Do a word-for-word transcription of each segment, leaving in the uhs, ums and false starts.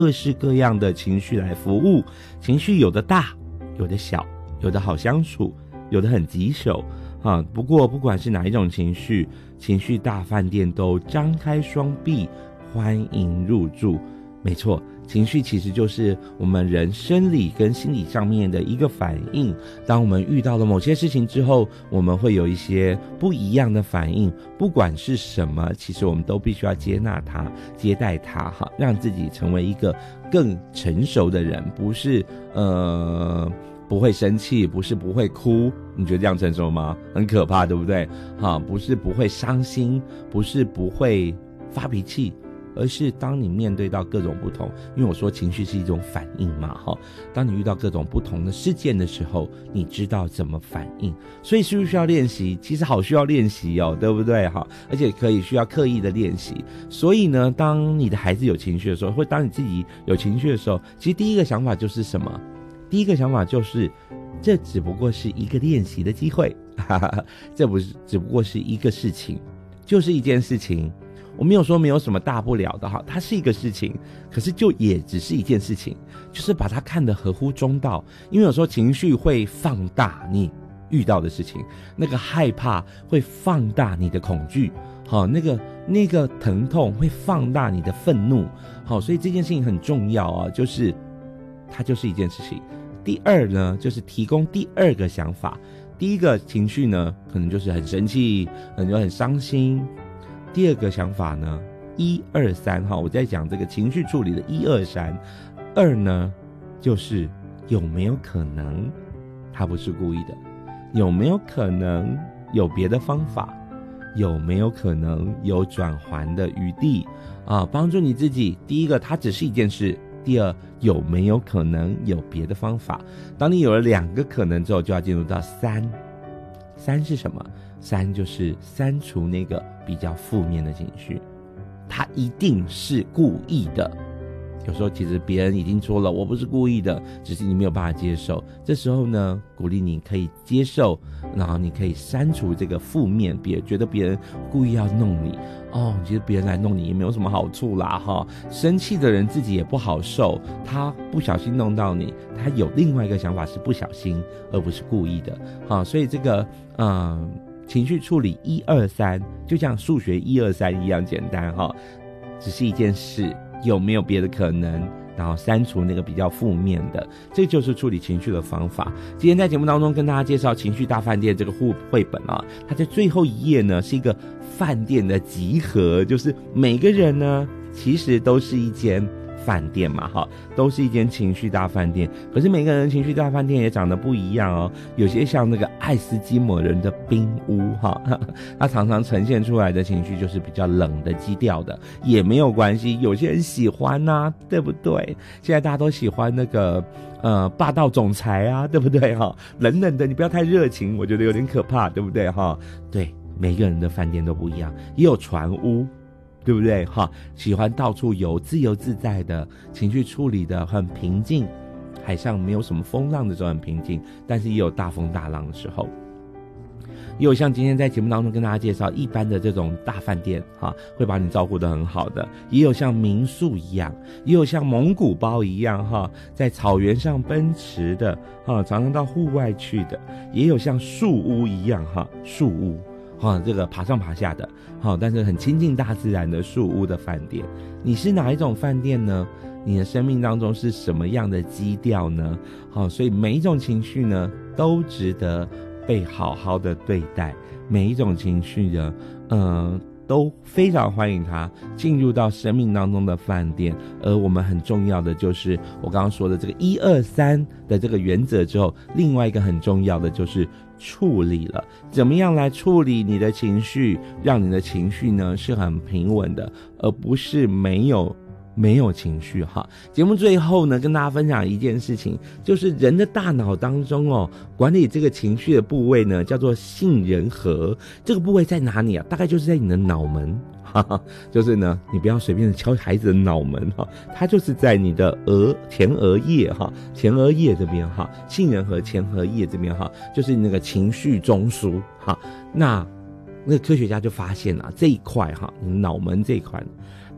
各式各样的情绪来服务。情绪有的大，有的小，有的好相处，有的很棘手啊。不过不管是哪一种情绪，情绪大饭店都张开双臂欢迎入住。没错，情绪其实就是我们人生理跟心理上面的一个反应。当我们遇到了某些事情之后，我们会有一些不一样的反应，不管是什么，其实我们都必须要接纳它，接待它，哈，让自己成为一个更成熟的人，不是呃不会生气，不是不会哭。你觉得这样成熟吗？很可怕，对不对？哈，不是不会伤心，不是不会发脾气，而是当你面对到各种不同，因为我说情绪是一种反应嘛，哈。当你遇到各种不同的事件的时候，你知道怎么反应，所以需不需要练习？其实好需要练习哦，对不对？哈，而且可以需要刻意的练习。所以呢，当你的孩子有情绪的时候，或当你自己有情绪的时候，其实第一个想法就是什么？第一个想法就是，这只不过是一个练习的机会，哈哈，这不是只不过是一个事情，就是一件事情。我没有说没有什么大不了的哈，它是一个事情，可是就也只是一件事情，就是把它看得合乎中道。因为有时候情绪会放大你遇到的事情，那个害怕会放大你的恐惧，好，那个那个疼痛会放大你的愤怒，好，所以这件事情很重要啊，就是它就是一件事情。第二呢，就是提供第二个想法。第一个情绪呢，可能就是很生气，可能就很伤心。第二个想法呢，一二三哈，我在讲这个情绪处理的一二三。二呢，就是有没有可能他不是故意的？有没有可能有别的方法？有没有可能有转圜的余地啊？帮助你自己。第一个，它只是一件事。第二，有没有可能有别的方法？当你有了两个可能之后，就要进入到三。三是什么？三就是删除那个比较负面的情绪，他一定是故意的。有时候其实别人已经说了我不是故意的，只是你没有办法接受。这时候呢，鼓励你可以接受，然后你可以删除这个负面，别觉得别人故意要弄你哦，其实别人来弄你也没有什么好处啦哈。生气的人自己也不好受，他不小心弄到你，他有另外一个想法是不小心，而不是故意的。好，所以这个嗯。情绪处理一二三，就像数学一二三一样简单哈，只是一件事，有没有别的可能？然后删除那个比较负面的，这就是处理情绪的方法。今天在节目当中跟大家介绍《情绪大饭店》这个绘本啊，它在最后一页呢是一个饭店的集合，就是每个人呢其实都是一间饭店嘛，哈，都是一间情绪大饭店。可是每个人情绪大饭店也长得不一样哦，有些像那个爱斯基摩人的冰屋哈，它常常呈现出来的情绪就是比较冷的基调的，也没有关系。有些人喜欢啊，对不对？现在大家都喜欢那个呃霸道总裁啊，对不对哈？冷冷的，你不要太热情，我觉得有点可怕，对不对哈？对，每个人的饭店都不一样，也有船屋。对不对哈？喜欢到处游，自由自在的，情绪处理的很平静，海上没有什么风浪的时候很平静，但是也有大风大浪的时候。也有像今天在节目当中跟大家介绍一般的这种大饭店哈，会把你照顾得很好的，也有像民宿一样，也有像蒙古包一样哈，在草原上奔驰的哈，常常到户外去的，也有像树屋一样哈，树屋哈，这个爬上爬下的，好，但是很亲近大自然的树屋的饭店。你是哪一种饭店呢？你的生命当中是什么样的基调呢？好，所以每一种情绪呢，都值得被好好的对待。每一种情绪呢，嗯、呃，都非常欢迎它进入到生命当中的饭店。而我们很重要的就是我刚刚说的这个一二三的这个原则之后，另外一个很重要的就是处理了，怎么样来处理你的情绪，让你的情绪呢是很平稳的，而不是没有没有情绪哈。节目最后呢，跟大家分享一件事情，就是人的大脑当中哦，管理这个情绪的部位呢，叫做杏仁核。这个部位在哪里啊？大概就是在你的脑门。哈哈，就是呢，你不要随便敲孩子的脑门哈，它就是在你的额前额叶哈，前额叶这边哈，杏仁核前额叶这边哈，就是那个情绪中枢哈。那那个科学家就发现啊，这一块哈，你脑门这一块，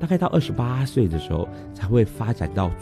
大概到二十八岁的时候才会发展到